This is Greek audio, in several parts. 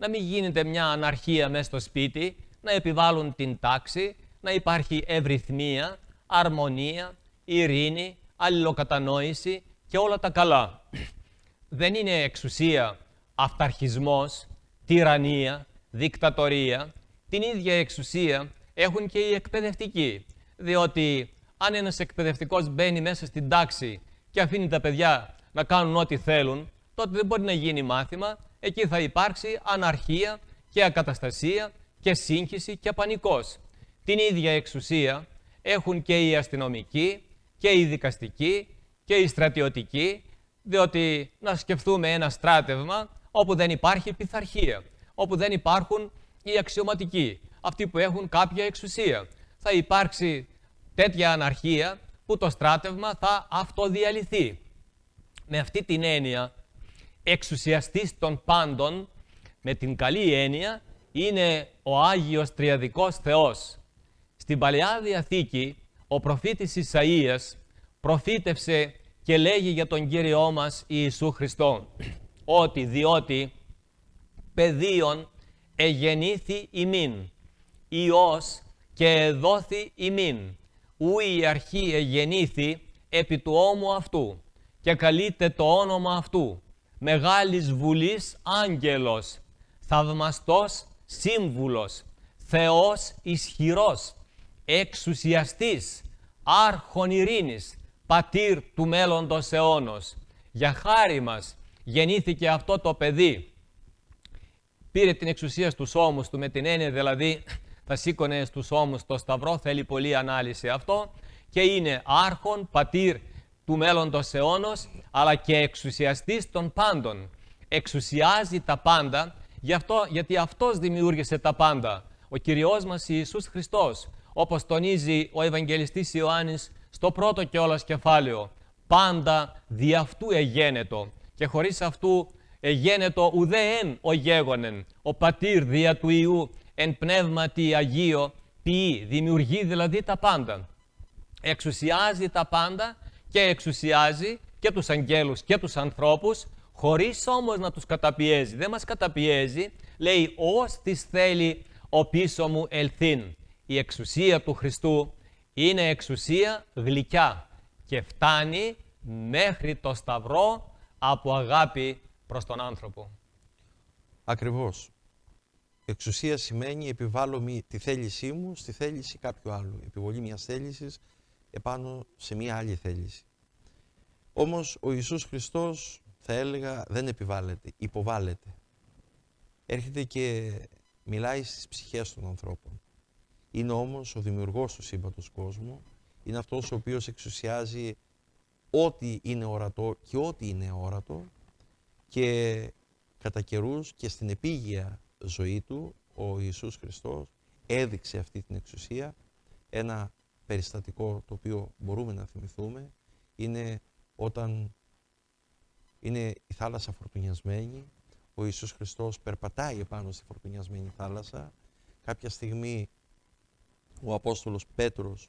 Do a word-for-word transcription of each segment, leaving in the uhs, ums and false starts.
να μην γίνεται μια αναρχία μέσα στο σπίτι, να επιβάλλουν την τάξη, να υπάρχει ευρυθμία, αρμονία, ειρήνη, αλληλοκατανόηση και όλα τα καλά. Δεν είναι εξουσία αυταρχισμός, τυραννία, δικτατορία. Την ίδια εξουσία έχουν και οι εκπαιδευτικοί. Διότι αν ένας εκπαιδευτικός μπαίνει μέσα στην τάξη και αφήνει τα παιδιά να κάνουν ό,τι θέλουν, τότε δεν μπορεί να γίνει μάθημα. Εκεί θα υπάρξει αναρχία και ακαταστασία και σύγχυση και πανικός. Την ίδια εξουσία έχουν και οι αστυνομικοί και οι δικαστικοί και οι στρατιωτικοί, διότι να σκεφτούμε ένα στράτευμα όπου δεν υπάρχει πειθαρχία, όπου δεν υπάρχουν οι αξιωματικοί, αυτοί που έχουν κάποια εξουσία. Θα υπάρξει τέτοια αναρχία που το στράτευμα θα αυτοδιαλυθεί. Με αυτή την έννοια, εξουσιαστής των πάντων, με την καλή έννοια, είναι ο Άγιος Τριαδικός Θεός. Στην Παλαιά Διαθήκη, ο προφήτης Ισαΐας προφήτευσε και λέγει για τον Κύριό μας Ιησού Χριστό, ότι διότι παιδίον εγεννήθη ημίν, Υιός και εδόθη ημίν, ου η αρχή εγεννήθη επί του ώμου αυτού, και καλείται το όνομα αυτού, Μεγάλης Βουλής Άγγελος, Θαυμαστός Σύμβουλος, Θεός ισχυρός, εξουσιαστής, άρχον ειρήνης, πατήρ του μέλλοντος αιώνος. Για χάρη μας γεννήθηκε αυτό το παιδί. Πήρε την εξουσία στους ώμους του, με την έννοια δηλαδή θα σήκωνε στους ώμους το σταυρό, θέλει πολλή ανάλυση αυτό, και είναι άρχον, πατήρ του μέλλοντος αιώνος, αλλά και εξουσιαστής των πάντων. Εξουσιάζει τα πάντα, γι' αυτό, γιατί αυτός δημιούργησε τα πάντα. Ο Κυριός μας Ιησούς Χριστός, όπως τονίζει ο Ευαγγελιστής Ιωάννης στο πρώτο κιόλας κεφάλαιο, πάντα δι' αυτού εγένετο, και χωρίς αυτού εγένετο ουδέ εν ο γέγονεν, ο πατήρ δια του Υιού εν πνεύματι Αγίο ποιεί, δημιουργεί δηλαδή τα πάντα. Εξουσιάζει τα πάντα και εξουσιάζει και τους αγγέλους και τους ανθρώπους, χωρίς όμως να τους καταπιέζει. Δεν μας καταπιέζει, λέει «ως της θέλει ο πίσω μου ελθύν». Η εξουσία του Χριστού είναι εξουσία γλυκιά και φτάνει μέχρι το σταυρό από αγάπη προς τον άνθρωπο. Ακριβώς. Εξουσία σημαίνει επιβάλλω τη θέλησή μου στη θέληση κάποιου άλλου. Επιβολή μιας θέλησης επάνω σε μια άλλη θέληση. Όμως ο Ιησούς Χριστός, θα έλεγα, δεν επιβάλλεται, υποβάλλεται. Έρχεται και μιλάει στις ψυχές των ανθρώπων. Είναι όμως ο δημιουργός του σύμπαντος κόσμου, είναι αυτός ο οποίος εξουσιάζει ό,τι είναι ορατό και ό,τι είναι αόρατο, και κατά καιρούς και στην επίγεια ζωή του ο Ιησούς Χριστός έδειξε αυτή την εξουσία. Ένα περιστατικό το οποίο μπορούμε να θυμηθούμε είναι όταν είναι η θάλασσα φορτουνιασμένη, ο Ιησούς Χριστός περπατάει επάνω στη φορτουνιασμένη θάλασσα. Κάποια στιγμή ο Απόστολος Πέτρος,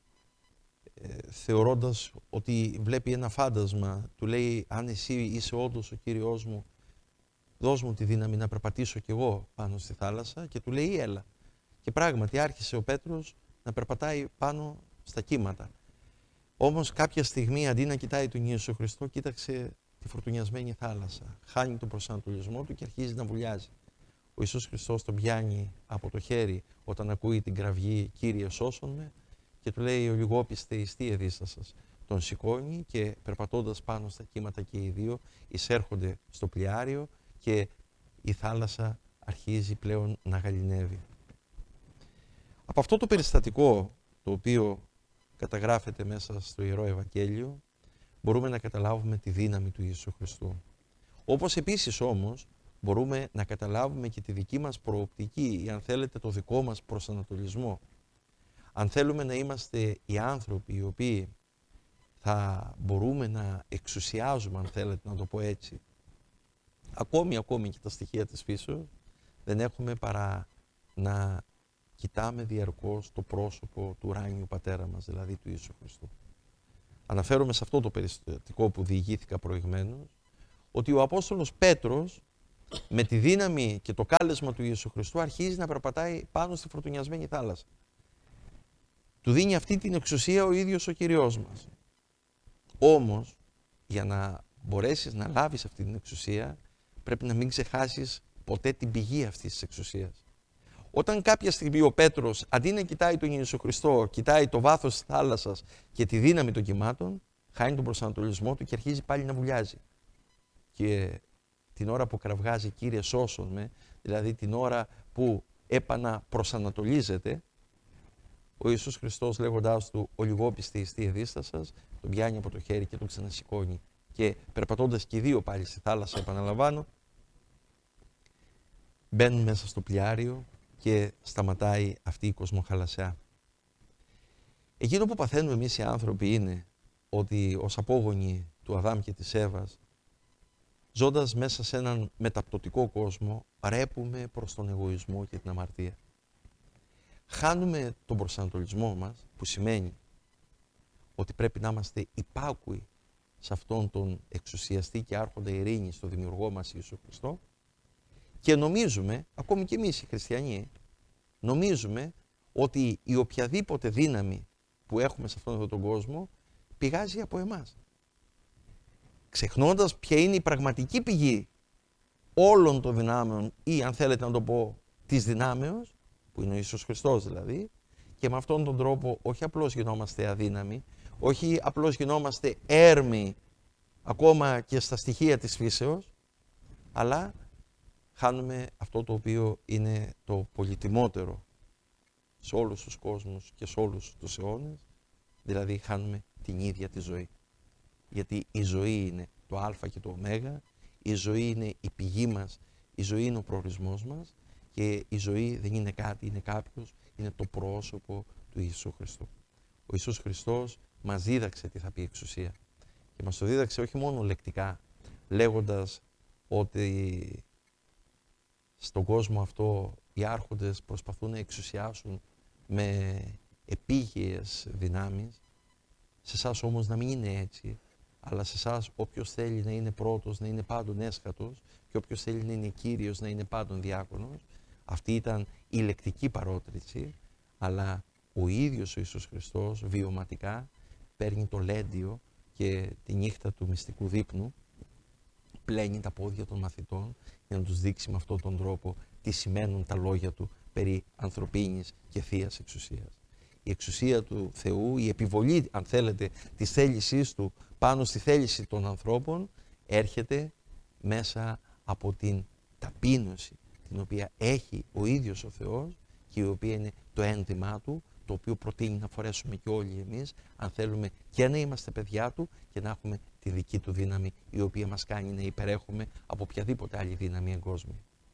ε, θεωρώντας ότι βλέπει ένα φάντασμα, του λέει «Αν εσύ είσαι όντως ο Κύριος μου, δώσ' μου τη δύναμη να περπατήσω κι εγώ πάνω στη θάλασσα», και του λέει «Έλα». Και πράγματι άρχισε ο Πέτρος να περπατάει πάνω στα κύματα. Όμως κάποια στιγμή, αντί να κοιτάει τον Ιησού Χριστό, κοίταξε τη φορτουνιασμένη θάλασσα. Χάνει τον προσανατολισμό του και αρχίζει να βουλιάζει. Ο Ιησούς Χριστός τον πιάνει από το χέρι όταν ακούει την κραυγή «Κύριε, σώσον με», και του λέει «Ο λιγόπιστε εις τι εδίστασας». Τον σηκώνει και περπατώντας πάνω στα κύματα και οι δύο εισέρχονται στο πλοιάριο και η θάλασσα αρχίζει πλέον να γαληνεύει. Από αυτό το περιστατικό, το οποίο καταγράφεται μέσα στο Ιερό Ευαγγέλιο, μπορούμε να καταλάβουμε τη δύναμη του Ιησού Χριστού. Όπως επίσης όμως μπορούμε να καταλάβουμε και τη δική μας προοπτική, ή αν θέλετε το δικό μας προσανατολισμό. Αν θέλουμε να είμαστε οι άνθρωποι οι οποίοι θα μπορούμε να εξουσιάζουμε, αν θέλετε να το πω έτσι, ακόμη, ακόμη και τα στοιχεία της φύσεως, δεν έχουμε παρά να κοιτάμε διαρκώς το πρόσωπο του ουράνιου Πατέρα μας, δηλαδή του Ιησού Χριστού. Αναφέρομαι σε αυτό το περιστατικό που διηγήθηκα προηγουμένως, ότι ο Απόστολος Πέτρος με τη δύναμη και το κάλεσμα του Ιησού Χριστού αρχίζει να περπατάει πάνω στη φρωτουνιασμένη θάλασσα. Του δίνει αυτή την εξουσία ο ίδιος ο Κυριός μας. Όμως, για να μπορέσεις να λάβεις αυτή την εξουσία, πρέπει να μην ξεχάσεις ποτέ την πηγή αυτής της εξουσίας. Όταν κάποια στιγμή ο Πέτρος, αντί να κοιτάει τον Ιησού Χριστό, κοιτάει το βάθος της θάλασσας και τη δύναμη των κυμάτων, χάνει τον προσανατολισμό του και αρχίζει πάλι να βουλιάζει. Και την ώρα που κραυγάζει «Κύριε σώσον με», δηλαδή την ώρα που επαναπροσανατολίζεται, ο Ιησούς Χριστός, λέγοντάς του «Ολιγόπιστη εστί εδίστασας», τον πιάνει από το χέρι και τον ξανασηκώνει. Και περπατώντας και οι δύο πάλι στη θάλασσα, επαναλαμβάνω, μπαίνουν μέσα στο πλοιάριο και σταματάει αυτή η κοσμοχαλασιά. Εκείνο που παθαίνουμε εμείς οι άνθρωποι είναι ότι ως απόγονοι του Αδάμ και της Εύας, ζώντας μέσα σε έναν μεταπτωτικό κόσμο, ρέπουμε προς τον εγωισμό και την αμαρτία. Χάνουμε τον προσανατολισμό μας, που σημαίνει ότι πρέπει να είμαστε υπάκουοι σε αυτόν τον εξουσιαστή και άρχοντα ειρήνη στο δημιουργό μας Ιησού Χριστό, και νομίζουμε, ακόμη και εμείς οι χριστιανοί, νομίζουμε ότι η οποιαδήποτε δύναμη που έχουμε σε αυτόν τον κόσμο πηγάζει από εμάς. Ξεχνώντας ποια είναι η πραγματική πηγή όλων των δυνάμεων, ή αν θέλετε να το πω της δυνάμεως, που είναι ο Ιησούς Χριστός δηλαδή, και με αυτόν τον τρόπο όχι απλώς γινόμαστε αδύναμοι, όχι απλώς γινόμαστε έρμοι ακόμα και στα στοιχεία της φύσεως, αλλά χάνουμε αυτό το οποίο είναι το πολυτιμότερο σε όλους τους κόσμους και σε όλους τους αιώνες, δηλαδή χάνουμε την ίδια τη ζωή. Γιατί η ζωή είναι το α και το ω, η ζωή είναι η πηγή μας, η ζωή είναι ο προορισμός μας και η ζωή δεν είναι κάτι, είναι κάποιος, είναι το πρόσωπο του Ιησού Χριστού. Ο Ιησούς Χριστός μας δίδαξε τι θα πει εξουσία και μας το δίδαξε όχι μόνο λεκτικά, λέγοντας ότι στον κόσμο αυτό οι άρχοντες προσπαθούν να εξουσιάσουν με επίγειες δυνάμεις. Σε εσάς όμως να μην είναι έτσι, αλλά σε εσάς όποιος θέλει να είναι πρώτος, να είναι πάντων έσχατος και όποιος θέλει να είναι κύριος, να είναι πάντων διάκονος. Αυτή ήταν η λεκτική παρότριση, αλλά ο ίδιος ο Ιησούς Χριστός βιωματικά παίρνει το λέντιο και τη νύχτα του μυστικού δείπνου πλένει τα πόδια των μαθητών για να τους δείξει με αυτόν τον τρόπο τι σημαίνουν τα λόγια του περί ανθρωπίνης και θείας εξουσίας. Η εξουσία του Θεού, η επιβολή, αν θέλετε, της θέλησής του πάνω στη θέληση των ανθρώπων έρχεται μέσα από την ταπείνωση την οποία έχει ο ίδιος ο Θεός και η οποία είναι το ένδυμά του, το οποίο προτείνει να φορέσουμε και όλοι εμείς, αν θέλουμε και να είμαστε παιδιά του και να έχουμε τη δική του δύναμη, η οποία μας κάνει να υπερέχουμε από οποιαδήποτε άλλη δύναμη εγκόσμια.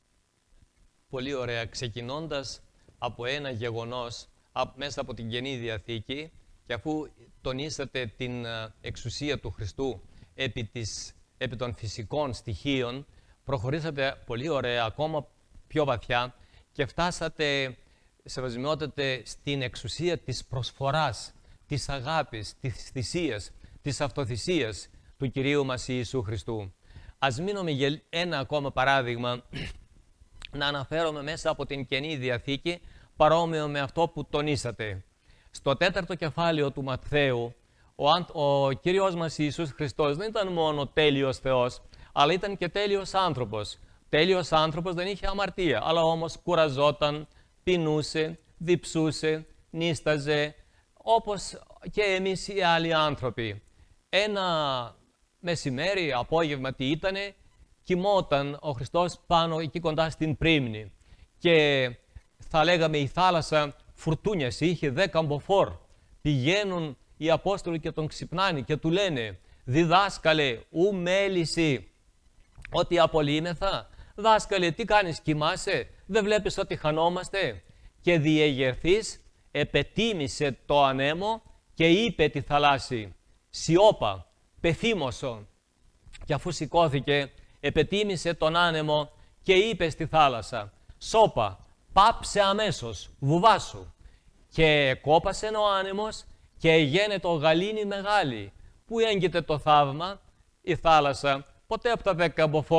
Πολύ ωραία. Ξεκινώντας από ένα γεγονός μέσα από την Καινή Διαθήκη και αφού τονίσατε την εξουσία του Χριστού επί, της, επί των φυσικών στοιχείων, προχωρήσατε πολύ ωραία, ακόμα πιο βαθιά και φτάσατε, σεβασμιότατε, στην εξουσία της προσφοράς, της αγάπης, της θυσίας, της αυτοθυσίας του Κυρίου μας Ιησού Χριστού. Ας μείνουμε για ένα ακόμα παράδειγμα να αναφέρομαι μέσα από την Καινή Διαθήκη παρόμοιο με αυτό που τονίσατε. Στο τέταρτο κεφάλαιο του Ματθαίου, ο, ο Κύριος μας Ιησούς Χριστός δεν ήταν μόνο τέλειος Θεός, αλλά ήταν και τέλειος άνθρωπος. Τέλειος άνθρωπος δεν είχε αμαρτία, αλλά όμως κουραζόταν, πεινούσε, διψούσε, νίσταζε, όπως και εμείς οι άλλοι άνθρωποι. Ένα μεσημέρι, απόγευμα τι ήτανε, κοιμόταν ο Χριστός πάνω εκεί κοντά στην πρίμνη και θα λέγαμε η θάλασσα φουρτούνιασε, είχε δέκα μποφόρ. Πηγαίνουν οι Απόστολοι και τον ξυπνάνε και του λένε «Διδάσκαλε, ου μέλησι, ότι απολύμεθα». «Δάσκαλε, τι κάνεις, κοιμάσαι, δεν βλέπεις ότι χανόμαστε?» Και διεγερθής επετίμησε το ανέμο και είπε τη θαλάσση «Σιώπα, πεθύμωσο». Και αφού σηκώθηκε, επετίμησε τον άνεμο και είπε στη θάλασσα «Σώπα, πάψε αμέσως, βουβάσου». Και κόπασε ο άνεμος και γένετο γαλήνη μεγάλη. Πού έγκυται το θαύμα? Η θάλασσα ποτέ από τα δέκα μποφόρ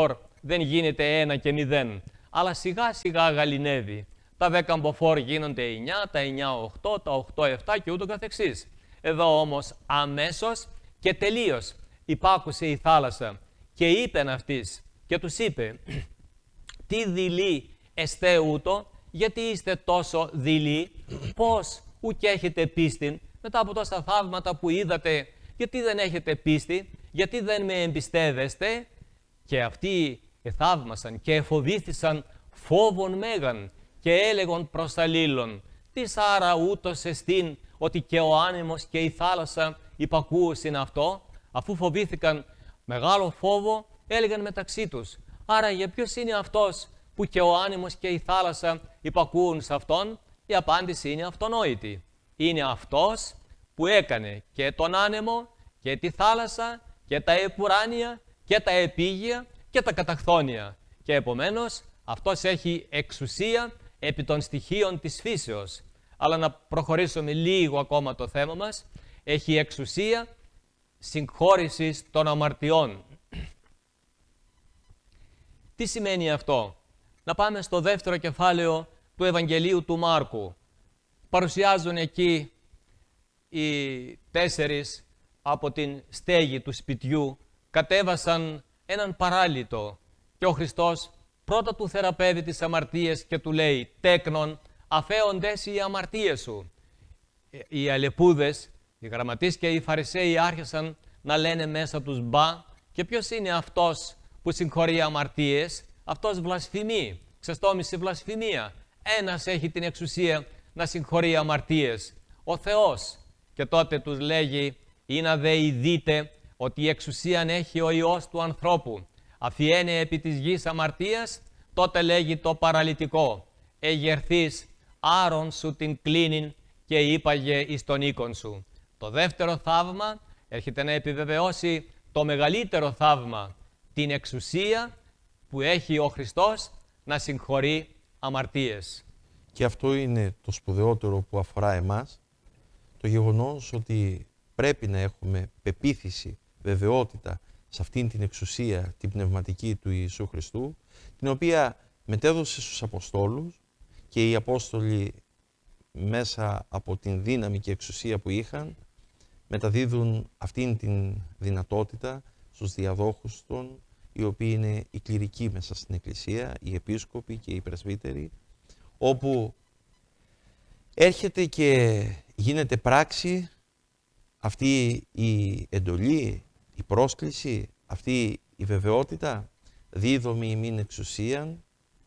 δεν γίνεται ένα και μηδέν, αλλά σιγά σιγά γαληνεύει. Τα δέκα μποφόρ γίνονται εννιά, τα εννιά οκτώ, τα οκτώ επτά και ούτω καθεξής. Εδώ όμως αμέσως και τελείως υπάκουσε η θάλασσα και είπεν αυτής και τους είπε «Τι δειλοί εστέ ούτω, γιατί είστε τόσο δειλοί, πώς ουκ έχετε πίστη μετά από τόσα θαύματα που είδατε, γιατί δεν έχετε πίστη, γιατί δεν με εμπιστεύεστε?» Και αυτοί εθαύμασαν και εφοβήθησαν φόβον μέγαν και έλεγον προς αλλήλων «Τις άρα ούτως εστίν ότι και ο άνεμος και η θάλασσα υπακούουσιν αυτό?» Αφού φοβήθηκαν μεγάλο φόβο, έλεγαν μεταξύ τους «Άρα για ποιος είναι αυτός που και ο άνεμος και η θάλασσα υπακούουν σε αυτόν?» Η απάντηση είναι αυτονόητη. Είναι αυτός που έκανε και τον άνεμο και τη θάλασσα και τα επουράνια και τα επίγεια και τα καταχθόνια. Και επομένως αυτός έχει εξουσία επί των στοιχείων της φύσεως. Αλλά να προχωρήσουμε λίγο ακόμα το θέμα μας. Έχει εξουσία συγχώρησης των αμαρτιών. Τι σημαίνει αυτό? Να πάμε στο δεύτερο κεφάλαιο του Ευαγγελίου του Μάρκου. Παρουσιάζουν εκεί οι τέσσερις από την στέγη του σπιτιού, κατέβασαν έναν παράλυτο και ο Χριστός πρώτα του θεραπεύει τις αμαρτίες και του λέει «Τέκνον, αφέοντες οι αμαρτίες σου». Οι αλεπούδες, οι γραμματείς και οι Φαρισαίοι άρχισαν να λένε μέσα τους «Μπα, και ποιος είναι αυτός που συγχωρεί αμαρτίες?» Αυτός βλασφημεί, ξεστόμησε βλασφημία. Ένας έχει την εξουσία να συγχωρεί αμαρτίες, ο Θεός. Και τότε τους λέγει «Είναι δε ειδείτε ότι η εξουσίαν έχει ο Υιός του ανθρώπου. Αφιένε επί της γης αμαρτίας, τότε λέγει το παραλυτικό «Εγερθείς, άρον σου την κλίνην και είπαγε εις τον οίκον σου». Το δεύτερο θαύμα έρχεται να επιβεβαιώσει το μεγαλύτερο θαύμα, την εξουσία που έχει ο Χριστός να συγχωρεί αμαρτίες. Και αυτό είναι το σπουδαιότερο που αφορά εμάς, το γεγονός ότι πρέπει να έχουμε πεποίθηση, βεβαιότητα σε αυτήν την εξουσία, την πνευματική του Ιησού Χριστού, την οποία μετέδωσε στους Αποστόλους και οι Απόστολοι μέσα από την δύναμη και εξουσία που είχαν, μεταδίδουν αυτήν την δυνατότητα στους διαδόχους των, οι οποίοι είναι οι κληρικοί μέσα στην Εκκλησία, οι επίσκοποι και οι πρεσβύτεροι, όπου έρχεται και γίνεται πράξη αυτή η εντολή, η πρόσκληση, αυτή η βεβαιότητα, δίδομη ημίν εξουσίαν,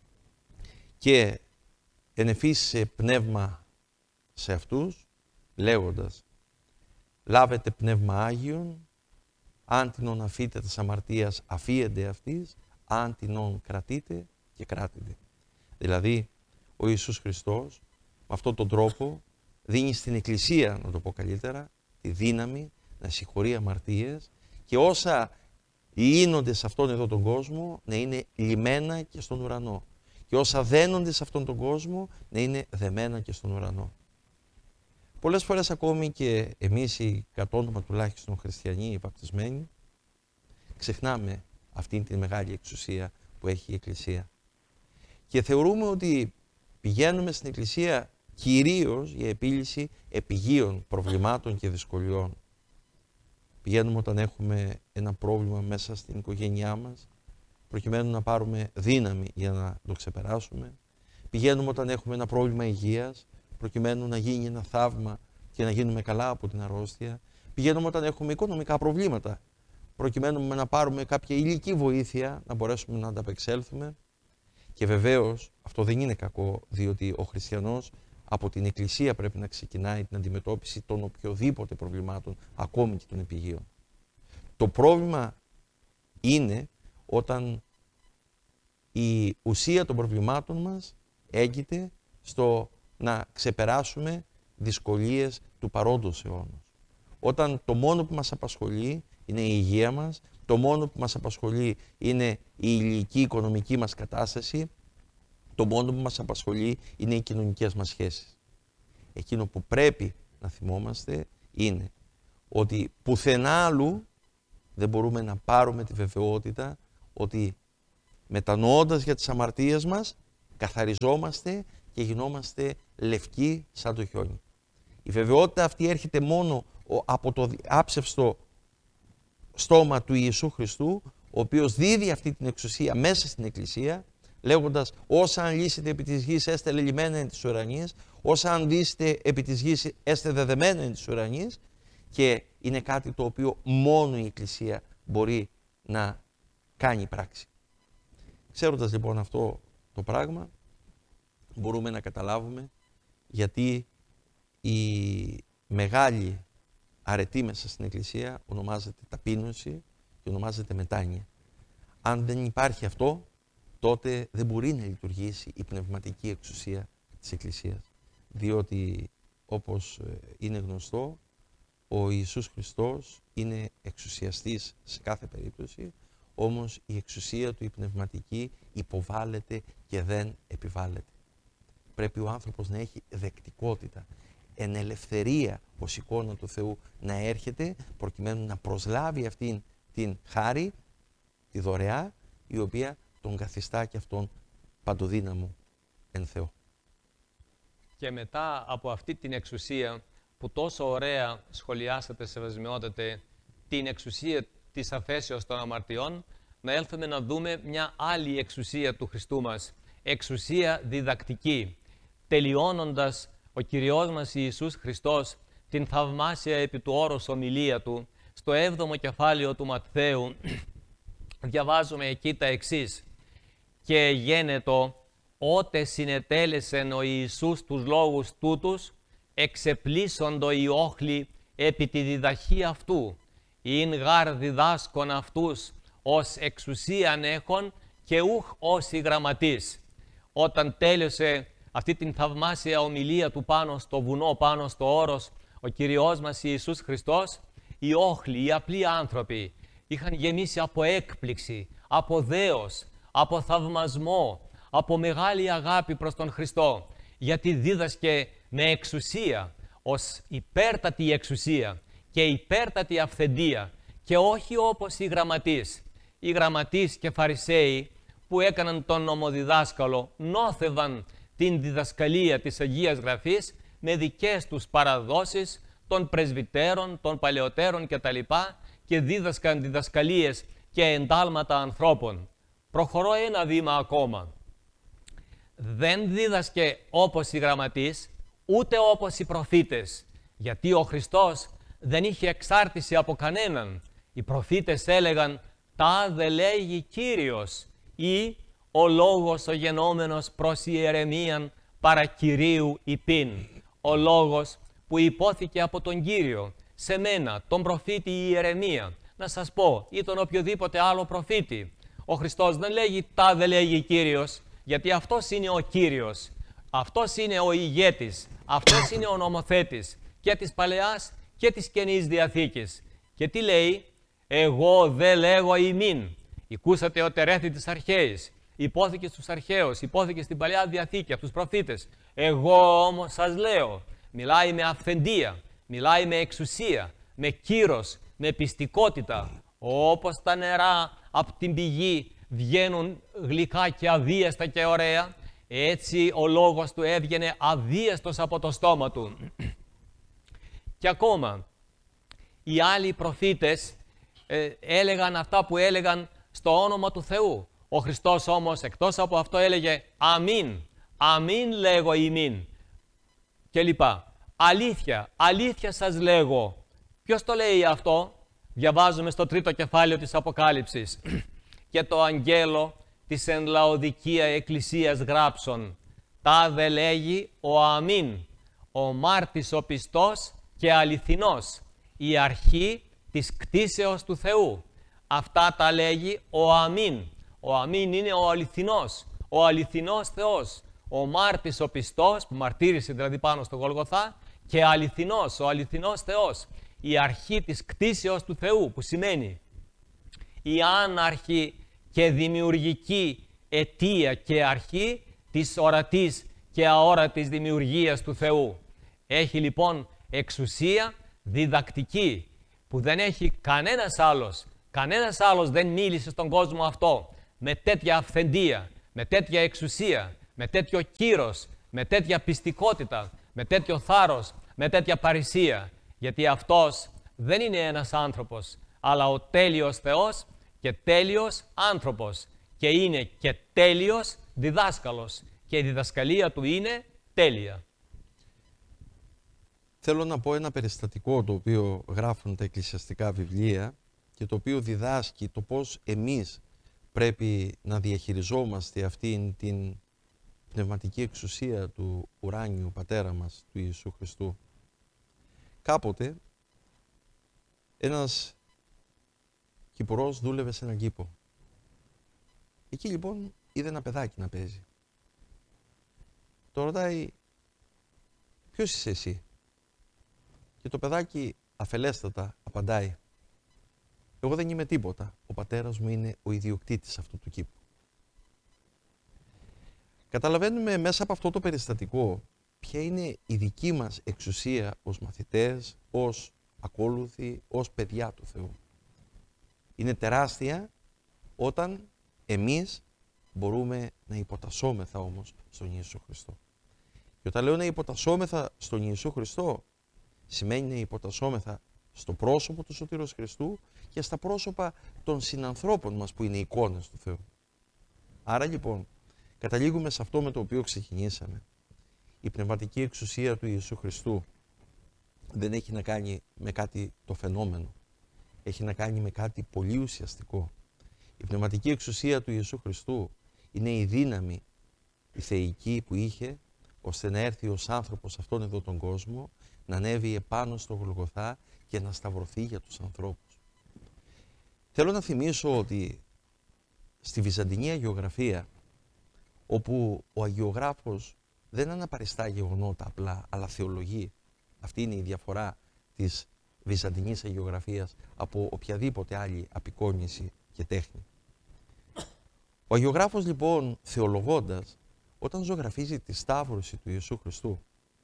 και ενεφίσε πνεύμα σε αυτούς, λέγοντας «Λάβετε πνεύμα Άγιον, αν την αφείτε της αμαρτίας αφίεντε αυτής, αν την κρατείτε και κράτητε». Δηλαδή, ο Ιησούς Χριστός με αυτόν τον τρόπο δίνει στην Εκκλησία, να το πω καλύτερα, τη δύναμη να συγχωρεί αμαρτίες και όσα λύνονται σε αυτόν εδώ τον κόσμο να είναι λυμμένα και στον ουρανό. Και όσα δένονται σε αυτόν τον κόσμο να είναι δεμένα και στον ουρανό. Πολλές φορές ακόμη και εμείς οι κατ' όνομα τουλάχιστον χριστιανοί, οι βαπτισμένοι, ξεχνάμε αυτήν την μεγάλη εξουσία που έχει η Εκκλησία. Και θεωρούμε ότι πηγαίνουμε στην Εκκλησία κυρίως για επίλυση επιγείων προβλημάτων και δυσκολιών. Πηγαίνουμε όταν έχουμε ένα πρόβλημα μέσα στην οικογένειά μας, προκειμένου να πάρουμε δύναμη για να το ξεπεράσουμε. Πηγαίνουμε όταν έχουμε ένα πρόβλημα υγείας, προκειμένου να γίνει ένα θαύμα και να γίνουμε καλά από την αρρώστια. Πηγαίνουμε όταν έχουμε οικονομικά προβλήματα, προκειμένου να πάρουμε κάποια υλική βοήθεια, να μπορέσουμε να ανταπεξέλθουμε. Και βεβαίως αυτό δεν είναι κακό, διότι ο χριστιανός από την Εκκλησία πρέπει να ξεκινάει την αντιμετώπιση των οποιοδήποτε προβλημάτων, ακόμη και των επιγείων. Το πρόβλημα είναι όταν η ουσία των προβλημάτων μας έγκυται στο να ξεπεράσουμε δυσκολίες του παρόντος αιώνος. Όταν το μόνο που μας απασχολεί είναι η υγεία μας, το μόνο που μας απασχολεί είναι η ηλική οικονομική μας κατάσταση, το μόνο που μας απασχολεί είναι οι κοινωνικές μας σχέσεις. Εκείνο που πρέπει να θυμόμαστε είναι ότι πουθενά άλλου δεν μπορούμε να πάρουμε τη βεβαιότητα ότι μετανοώντας για τις αμαρτίες μας, καθαριζόμαστε και γινόμαστε λευκοί σαν το χιόνι. Η βεβαιότητα αυτή έρχεται μόνο από το άψευστο στόμα του Ιησού Χριστού, ο οποίος δίδει αυτή την εξουσία μέσα στην Εκκλησία, λέγοντας όσα αν λύσετε επί της γης έστε λελειμμένα εν της ουρανής, όσα αν λύσετε επί της γης έστε δεδεμένα εν της ουρανής, και είναι κάτι το οποίο μόνο η Εκκλησία μπορεί να κάνει πράξη. Ξέροντας λοιπόν αυτό το πράγμα, μπορούμε να καταλάβουμε γιατί η μεγάλη αρετή μέσα στην Εκκλησία ονομάζεται ταπείνωση και ονομάζεται μετάνοια. Αν δεν υπάρχει αυτό, τότε δεν μπορεί να λειτουργήσει η πνευματική εξουσία της Εκκλησίας. Διότι, όπως είναι γνωστό, ο Ιησούς Χριστός είναι εξουσιαστής σε κάθε περίπτωση, όμως η εξουσία του η πνευματική υποβάλλεται και δεν επιβάλλεται. Πρέπει ο άνθρωπος να έχει δεκτικότητα, εν ελευθερία ως εικόνα του Θεού να έρχεται, προκειμένου να προσλάβει αυτήν την χάρη, τη δωρεά, η οποία τον καθιστά και αυτόν παντοδύναμο εν Θεό. Και μετά από αυτή την εξουσία που τόσο ωραία σχολιάσατε, σεβασμιότατε, την εξουσία της αφέσεως των αμαρτιών, να έλθουμε να δούμε μια άλλη εξουσία του Χριστού μας, εξουσία διδακτική. Τελειώνοντας ο Κυριός μας Ιησούς Χριστός την θαυμάσια επί του όρους ομιλία Του, στο έβδομο κεφάλαιο του Ματθαίου, διαβάζουμε εκεί τα εξής. «Και γένετο, ότε συνετέλεσεν ο Ιησούς τους λόγους τούτους, εξεπλήσοντο οι όχλοι επί τη διδαχή αυτού, ειν γάρ διδάσκον αυτούς ως εξουσίαν έχων και ούχ ως οι γραμματείς». Όταν τέλειωσε αυτή την θαυμάσια ομιλία Του πάνω στο βουνό, πάνω στο όρος, ο Κυριός μας Ιησούς Χριστός, οι όχλοι, οι απλοί άνθρωποι, είχαν γεμίσει από έκπληξη, από δέος, από θαυμασμό, από μεγάλη αγάπη προς τον Χριστό, γιατί δίδασκε με εξουσία, ως υπέρτατη εξουσία και υπέρτατη αυθεντία, και όχι όπως οι γραμματείς. Οι γραμματείς και φαρισαίοι που έκαναν τον νομοδιδάσκαλο νόθευαν την διδασκαλία της Αγίας Γραφής με δικές τους παραδόσεις των πρεσβυτέρων, των παλαιότερων κτλ. Και δίδασκαν διδασκαλίες και εντάλματα ανθρώπων. Προχωρώ ένα βήμα ακόμα. Δεν δίδασκε όπως οι γραμματείς, ούτε όπως οι προφήτες, γιατί ο Χριστός δεν είχε εξάρτηση από κανέναν. Οι προφήτες έλεγαν «τάδε λέγει Κύριος» ή «ο λόγος ο γενόμενος προς ιερεμίαν παρά Κυρίου υπήν». Ο λόγος που υπόθηκε από τον Κύριο σε μένα, τον προφήτη Ιερεμία, να σας πω, ή τον οποιοδήποτε άλλο προφήτη. Ο Χριστός δεν λέγει «τάδε λέγει Κύριος», γιατί αυτός είναι ο Κύριος, αυτός είναι ο ηγέτης, αυτός είναι ο νομοθέτης και της Παλαιάς και της Καινής Διαθήκης. Και τι λέει? «Εγώ δε λέγω ημίν». Ακούσατε ο τερέθη της αρχαίης, υπόθηκε στους αρχαίους, υπόθηκε στην Παλαιά Διαθήκη, από τους προφήτες. Εγώ όμως σας λέω. Μιλάει με αυθεντία, μιλάει με εξουσία, με κύρος, με πιστικότητα. Όπως τα νερά από την πηγή βγαίνουν γλυκά και αβίαστα και ωραία, έτσι ο λόγος του έβγαινε αβίαστος από το στόμα του. Και ακόμα, οι άλλοι προφήτες ε, έλεγαν αυτά που έλεγαν στο όνομα του Θεού. Ο Χριστός όμως εκτός από αυτό έλεγε «Αμήν, αμήν λέγω ημίν» και λοιπά. Αλήθεια, αλήθεια σας λέγω. Ποιος το λέει αυτό? Διαβάζουμε στο τρίτο κεφάλαιο της Αποκάλυψης. «Και το αγγέλο της εν Λαοδικία εκκλησίας γράψον, τάδε λέγει ο αμήν, ο μάρτης ο πιστός και αληθινός, η αρχή της κτίσεως του Θεού». Αυτά τα λέγει ο αμήν. Ο αμήν είναι ο αληθινός, ο αληθινός Θεός. Ο μάρτης ο πιστός, που μαρτύρησε δηλαδή πάνω στο Γολγοθά, και αληθινός, ο αληθινός Θεός. Η αρχή της κτίσεως του Θεού, που σημαίνει η άναρχη και δημιουργική αιτία και αρχή της ορατής και αόρατης δημιουργίας του Θεού. Έχει λοιπόν εξουσία διδακτική, που δεν έχει κανένας άλλος. Κανένας άλλος δεν μίλησε στον κόσμο αυτό. με τέτοια αυθεντία, με τέτοια εξουσία, με τέτοιο κύρος, με τέτοια πιστικότητα, με τέτοιο θάρρος, με τέτοια παρησία. Γιατί αυτός δεν είναι ένας άνθρωπος, αλλά ο τέλειος Θεός και τέλειος άνθρωπος. Και είναι και τέλειος διδάσκαλος. Και η διδασκαλία του είναι τέλεια. Θέλω να πω ένα περιστατικό το οποίο γράφουν τα εκκλησιαστικά βιβλία και το οποίο διδάσκει το πώς εμείς πρέπει να διαχειριζόμαστε αυτήν την πνευματική εξουσία του ουράνιου Πατέρα μας, του Ιησού Χριστού. Κάποτε ένας Κυπουρός δούλευε σε έναν κήπο. Εκεί λοιπόν είδε ένα παιδάκι να παίζει. Το ρωτάει, ποιος είσαι εσύ? Και το παιδάκι αφελέστατα απαντάει, εγώ δεν είμαι τίποτα, ο πατέρας μου είναι ο ιδιοκτήτης αυτού του κήπου. Καταλαβαίνουμε μέσα από αυτό το περιστατικό ποια είναι η δική μας εξουσία ως μαθητές, ως ακόλουθοι, ως παιδιά του Θεού. Είναι τεράστια όταν εμείς μπορούμε να υποτασσόμεθα όμως στον Ιησού Χριστό. Και όταν λέω να υποτασσόμεθα στον Ιησού Χριστό, σημαίνει να υποτασσόμεθα στο πρόσωπο του Σωτήρος Χριστού και στα πρόσωπα των συνανθρώπων μας που είναι εικόνες του Θεού. Άρα λοιπόν, καταλήγουμε σε αυτό με το οποίο ξεκινήσαμε. Η πνευματική εξουσία του Ιησού Χριστού δεν έχει να κάνει με κάτι το φαινόμενο. Έχει να κάνει με κάτι πολύ ουσιαστικό. Η πνευματική εξουσία του Ιησού Χριστού είναι η δύναμη, η θεϊκή που είχε, ώστε να έρθει ως άνθρωπος σε αυτόν εδώ τον κόσμο, να ανέβει επάνω στο Γολγοθά και να σταυρωθεί για τους ανθρώπους. Θέλω να θυμίσω ότι στη Βυζαντινή Αγιογραφία, όπου ο Αγιογράφος δεν αναπαριστά γεγονότα απλά, αλλά θεολογεί. Αυτή είναι η διαφορά της Βυζαντινής Αγιογραφίας από οποιαδήποτε άλλη απεικόνηση και τέχνη. Ο Αγιογράφος λοιπόν, θεολογώντας, όταν ζωγραφίζει τη σταύρωση του Ιησού Χριστού,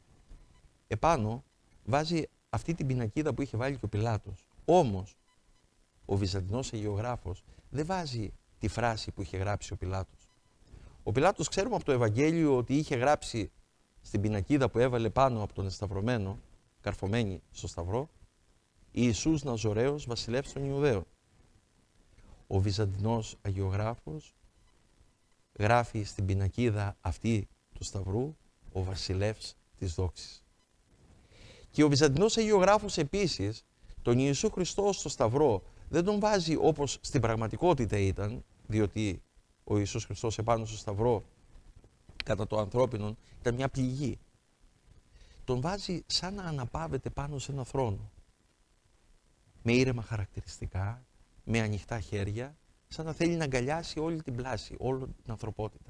επάνω βάζει αυτή την πινακίδα που είχε βάλει και ο Πιλάτος. Όμως, ο Βυζαντινός Αγιογράφος δεν βάζει τη φράση που είχε γράψει ο Πιλάτος. Ο Πιλάτος ξέρουμε από το Ευαγγέλιο ότι είχε γράψει στην πινακίδα που έβαλε πάνω από τον εσταυρωμένο, καρφωμένη στο σταυρό, Ιησούς Ναζωραίος, βασιλεύς των Ιουδαίων. Ο Βυζαντινός Αγιογράφος γράφει στην πινακίδα αυτή του σταυρού ο βασιλεύς της δόξης. Και ο Βυζαντινός Αγιογράφος επίσης τον Ιησού Χριστό στο σταυρό δεν τον βάζει όπως στην πραγματικότητα ήταν, διότι ο Ιησούς Χριστός επάνω στο σταυρό κατά το ανθρώπινο ήταν μια πληγή. Τον βάζει σαν να αναπαύεται πάνω σε ένα θρόνο. Με ήρεμα χαρακτηριστικά, με ανοιχτά χέρια, σαν να θέλει να αγκαλιάσει όλη την πλάση, όλη την ανθρωπότητα.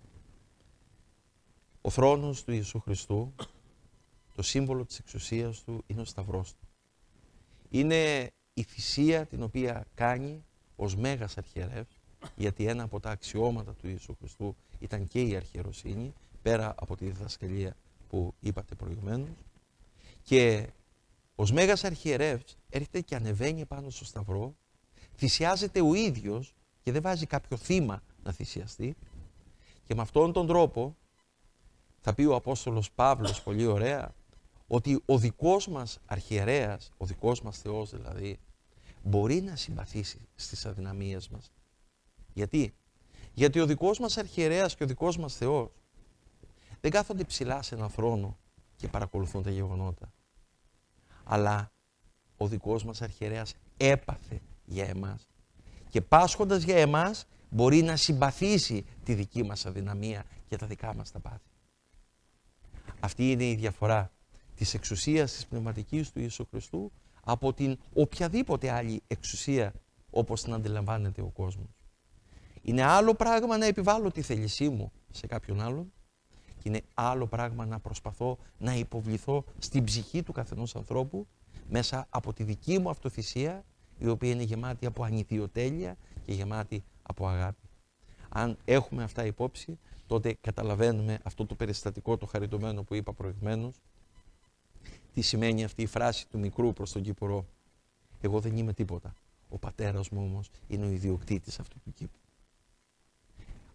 Ο θρόνος του Ιησού Χριστού, το σύμβολο της εξουσίας του, είναι ο σταυρός του. Είναι η θυσία την οποία κάνει ως Μέγας Αρχιερεύς, γιατί ένα από τα αξιώματα του Ιησού Χριστού ήταν και η αρχιεροσύνη, πέρα από τη διδασκαλία που είπατε προηγουμένως. Και ως Μέγας Αρχιερεύς έρχεται και ανεβαίνει πάνω στο σταυρό, θυσιάζεται ο ίδιος και δεν βάζει κάποιο θύμα να θυσιαστεί. Και με αυτόν τον τρόπο θα πει ο Απόστολος Παύλος πολύ ωραία, ότι ο δικός μας αρχιερέας, ο δικός μας Θεός δηλαδή, μπορεί να συμπαθήσει στις αδυναμίες μας. Γιατί? Γιατί ο δικός μας αρχιερέας και ο δικός μας Θεός δεν κάθονται ψηλά σε έναν θρόνο και παρακολουθούν τα γεγονότα. Αλλά ο δικός μας αρχιερέας έπαθε για εμάς και πάσχοντας για εμάς μπορεί να συμπαθήσει τη δική μας αδυναμία και τα δικά μας τα πάθη. Αυτή είναι η διαφορά της εξουσίας της πνευματικής του Ιησού Χριστού από την οποιαδήποτε άλλη εξουσία όπως την αντιλαμβάνεται ο κόσμος. Είναι άλλο πράγμα να επιβάλλω τη θέλησή μου σε κάποιον άλλον και είναι άλλο πράγμα να προσπαθώ να υποβληθώ στην ψυχή του καθενός ανθρώπου μέσα από τη δική μου αυτοθυσία, η οποία είναι γεμάτη από ανιδιοτέλεια και γεμάτη από αγάπη. Αν έχουμε αυτά υπόψη, τότε καταλαβαίνουμε αυτό το περιστατικό, το χαριτωμένο που είπα προηγουμένως, τι σημαίνει αυτή η φράση του μικρού προς τον Κυπουρό. Εγώ δεν είμαι τίποτα. Ο πατέρας μου όμως είναι ο ιδιοκτήτης αυτού του κήπου.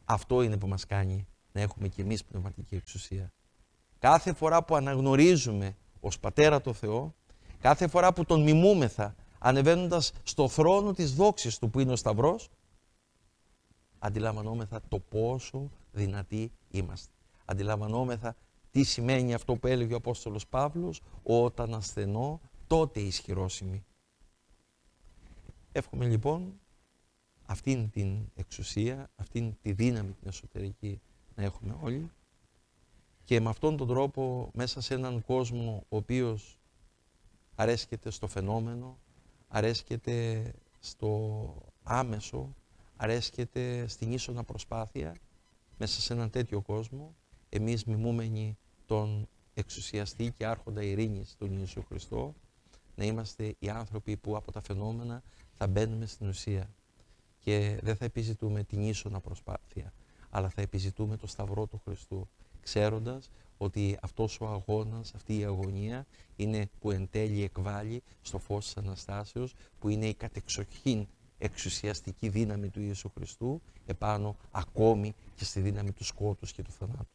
Αυτό είναι που μας κάνει να έχουμε κι εμείς πνευματική εξουσία. Κάθε φορά που αναγνωρίζουμε ως Πατέρα το Θεό, κάθε φορά που Τον μιμούμεθα, ανεβαίνοντας στο θρόνο της δόξης Του που είναι ο Σταυρός, αντιλαμβανόμεθα το πόσο δυνατοί είμαστε. Αντιλαμβανόμεθα τι σημαίνει αυτό που έλεγε ο Απόστολος Παύλος, όταν ασθενώ, τότε ισχυρός είμαι. Εύχομαι λοιπόν αυτήν την εξουσία, αυτήν τη δύναμη την εσωτερική να έχουμε όλοι και με αυτόν τον τρόπο μέσα σε έναν κόσμο ο οποίος αρέσκεται στο φαινόμενο, αρέσκεται στο άμεσο, αρέσκεται στην ίσονα προσπάθεια, μέσα σε έναν τέτοιο κόσμο, εμείς μιμούμενοι τον εξουσιαστή και άρχοντα ειρήνης τον Ιησού Χριστό, να είμαστε οι άνθρωποι που από τα φαινόμενα θα μπαίνουμε στην ουσία και δεν θα επιζητούμε την ίσονα προσπάθεια, αλλά θα επιζητούμε το Σταυρό του Χριστού, ξέροντας ότι αυτός ο αγώνας, αυτή η αγωνία είναι που εν τέλει εκβάλλει στο φως της Αναστάσεως, που είναι η κατεξοχήν εξουσιαστική δύναμη του Ιησού Χριστού, επάνω ακόμη και στη δύναμη του σκότους και του θανάτου.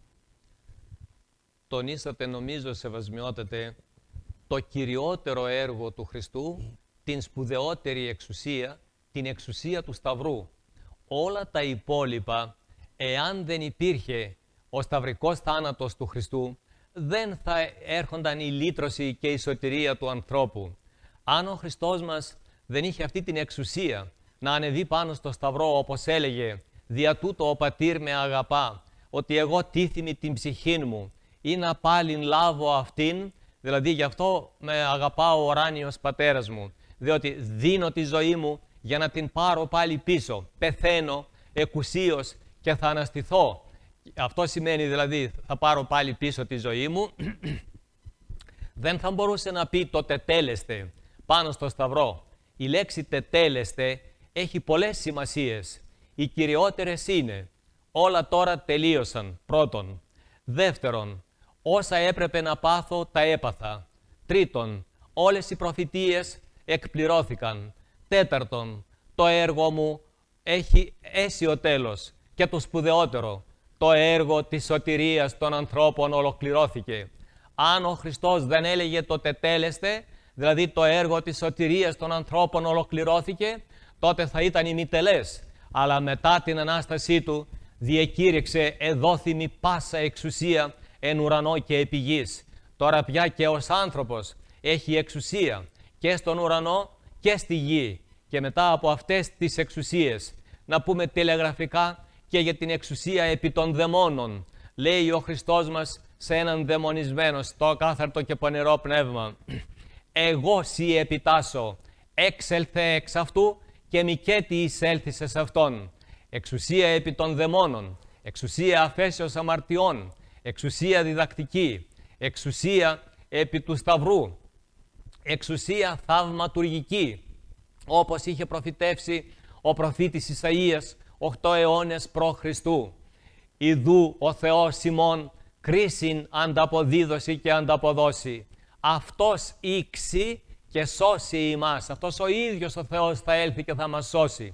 Τονίσατε, νομίζω, σεβασμιότατε, το κυριότερο έργο του Χριστού, την σπουδαιότερη εξουσία, την εξουσία του Σταυρού. Όλα τα υπόλοιπα, εάν δεν υπήρχε ο σταυρικός θάνατος του Χριστού, δεν θα έρχονταν η λύτρωση και η σωτηρία του ανθρώπου. Αν ο Χριστός μας δεν είχε αυτή την εξουσία να ανεβεί πάνω στο Σταυρό, όπως έλεγε, «Δια τούτο ο Πατήρ με αγαπά, ότι εγώ τίθιμη την ψυχήν μου, ή να πάλιν λάβω αυτήν», δηλαδή γι' αυτό με αγαπά ο ουράνιος Πατέρας μου, διότι δίνω τη ζωή μου για να την πάρω πάλι πίσω. Πεθαίνω εκουσίως και θα αναστηθώ. Αυτό σημαίνει δηλαδή θα πάρω πάλι πίσω τη ζωή μου. Δεν θα μπορούσε να πει το τετέλεστε πάνω στο Σταυρό. Η λέξη τετέλεστε έχει πολλές σημασίες. Οι κυριότερες είναι όλα τώρα τελείωσαν, πρώτον. Δεύτερον, όσα έπρεπε να πάθω τα έπαθα. Τρίτον, όλες οι προφητείες εκπληρώθηκαν. Τέταρτον, το έργο μου έχει αίσιο τέλος. Και το σπουδαιότερο, το έργο της σωτηρίας των ανθρώπων ολοκληρώθηκε. Αν ο Χριστός δεν έλεγε το τετέλεστε, δηλαδή το έργο της σωτηρίας των ανθρώπων ολοκληρώθηκε, τότε θα ήταν ημιτελές. Αλλά μετά την Ανάστασή Του διεκήρυξε εδόθημη πάσα εξουσία εν ουρανό και επί γης. Τώρα πια και ως άνθρωπος έχει εξουσία και στον ουρανό και στη γη. Και μετά από αυτές τις εξουσίες, να πούμε τηλεγραφικά και για την εξουσία επί των δαιμόνων. Λέει ο Χριστός μας σε έναν δαιμονισμένο, στο κάθαρτο και πονηρό πνεύμα, «Εγώ σοι επιτάσσω, έξελθε εξ αυτού και μικέτι εισέλθησε σε αυτόν». Εξουσία επί των δαιμόνων, εξουσία αφέσεως αμαρτιών, εξουσία διδακτική, εξουσία επί του Σταυρού, εξουσία θαυματουργική, όπως είχε προφητεύσει ο προφήτης Ισαΐας οχτώ αιώνες προ Χριστού. «Ιδού ο Θεός ημών κρίσιν ανταποδίδωση και ανταποδώσει. Αυτός ήξει και σώσει ημάς». Αυτός ο ίδιος ο Θεός θα έλθει και θα μας σώσει.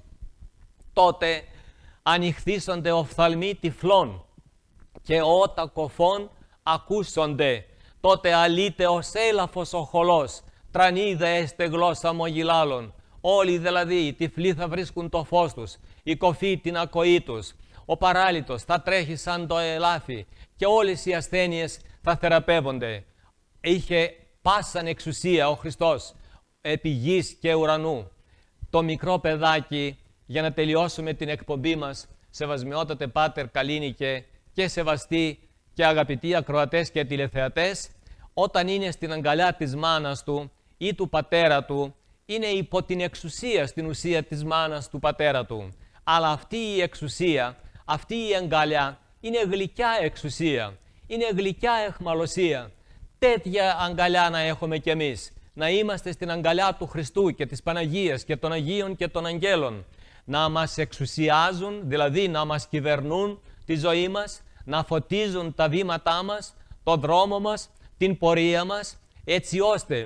Τότε ανοιχθήσονται οφθαλμοί τυφλών και ότα κοφών ακούσονται. Τότε αλείται ως έλαφος ο χολός, τρανίδα έστε γλώσσα μογιλάλων. Όλοι δηλαδή οι τυφλοί θα βρίσκουν το φως τους, οι κοφοί την ακοή τους, ο παράλυτος θα τρέχει σαν το ελάφι και όλες οι ασθένειες θα θεραπεύονται. Είχε πάσαν εξουσία ο Χριστός επί γης και ουρανού. Το μικρό παιδάκι, για να τελειώσουμε την εκπομπή μας, σεβασμιότατε Πάτερ Καλίνικε και σεβαστοί και αγαπητοί ακροατές και τηλεθεατές, όταν είναι στην αγκαλιά της μάνας του ή του πατέρα του, είναι υπό την εξουσία στην ουσία της μάνας του πατέρα του. Αλλά αυτή η εξουσία, αυτή η αγκαλιά είναι γλυκιά εξουσία, είναι γλυκιά αιχμαλωσία. Τέτοια αγκαλιά να έχουμε κι εμείς, να είμαστε στην αγκαλιά του Χριστού και της Παναγίας και των Αγίων και των Αγγέλων, να μας εξουσιάζουν, δηλαδή να μας κυβερνούν τη ζωή μας, να φωτίζουν τα βήματά μας, τον δρόμο μας, την πορεία μας, έτσι ώστε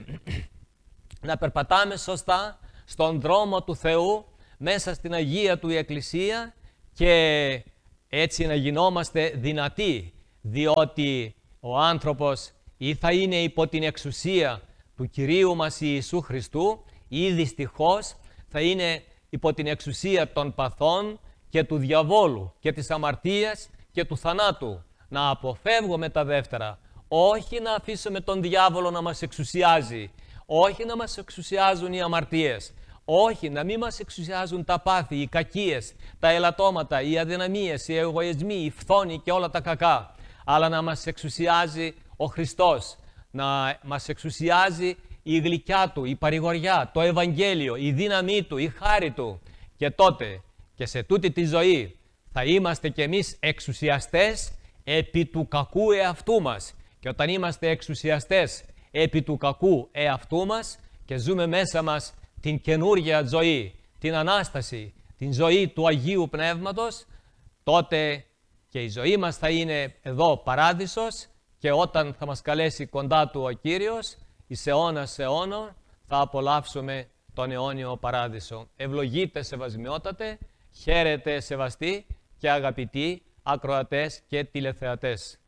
να περπατάμε σωστά στον δρόμο του Θεού, μέσα στην Αγία Του Εκκλησία και Έτσι να γινόμαστε δυνατοί, διότι ο άνθρωπος ή θα είναι υπό την εξουσία του Κυρίου μας Ιησού Χριστού ή δυστυχώς θα είναι υπό την εξουσία των παθών και του διαβόλου και της αμαρτίας και του θανάτου. Να αποφεύγουμε τα δεύτερα, όχι να αφήσουμε τον διάβολο να μας εξουσιάζει, όχι να μας εξουσιάζουν οι αμαρτίες, όχι να μην μας εξουσιάζουν τα πάθη, οι κακίες, τα ελαττώματα, οι αδυναμίες, οι εγωισμοί, οι φθόνοι και όλα τα κακά, αλλά να μας εξουσιάζει ο Χριστός, να μας εξουσιάζει η γλυκιά Του, η παρηγοριά, το Ευαγγέλιο, η δύναμή Του, η χάρη Του. Και τότε και σε τούτη τη ζωή θα είμαστε κι εμείς εξουσιαστές επί του κακού εαυτού μας. Και όταν είμαστε εξουσιαστές επί του κακού εαυτού μας και ζούμε μέσα μας την καινούργια ζωή, την Ανάσταση, την ζωή του Αγίου Πνεύματος, τότε και η ζωή μας θα είναι εδώ παράδεισος και όταν θα μας καλέσει κοντά Του ο Κύριος, εις αιώνας αιώνων, θα απολαύσουμε τον αιώνιο παράδεισο. Ευλογείτε σεβασμιότατε, χαίρετε σεβαστοί και αγαπητοί ακροατές και τηλεθεατές.